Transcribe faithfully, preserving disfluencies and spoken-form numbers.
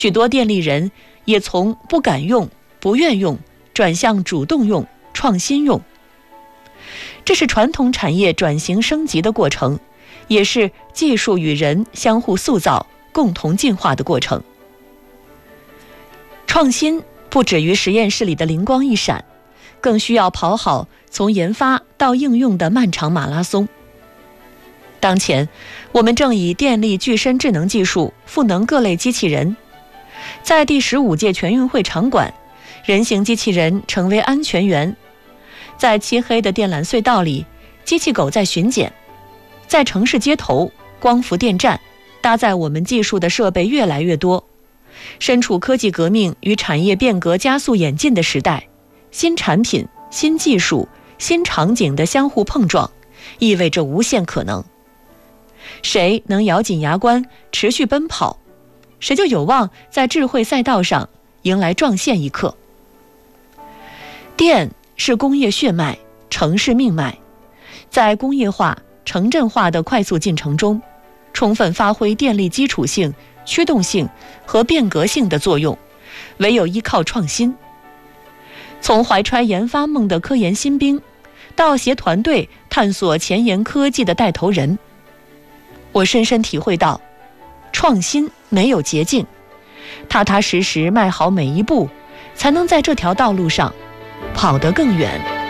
许多电力人也从不敢用、不愿用转向主动用、创新用。这是传统产业转型升级的过程，也是技术与人相互塑造、共同进化的过程。创新不止于实验室里的灵光一闪，更需要跑好从研发到应用的漫长马拉松。当前，我们正以电力具身智能技术赋能各类机器人。在第十五届全运会场馆，人形机器人成为安全员。在漆黑的电缆隧道里，机器狗在巡检。在城市街头，光伏电站，搭载我们技术的设备越来越多。身处科技革命与产业变革加速演进的时代，新产品、新技术、新场景的相互碰撞，意味着无限可能。谁能咬紧牙关持续奔跑，谁就有望在智慧赛道上迎来撞线一刻。电是工业血脉，城市命脉，在工业化、城镇化的快速进程中，充分发挥电力基础性、驱动性和变革性的作用，唯有依靠创新。从怀揣研发梦的科研新兵，到携团队探索前沿科技的带头人，我深深体会到，创新没有捷径，踏踏实实迈好每一步，才能在这条道路上跑得更远。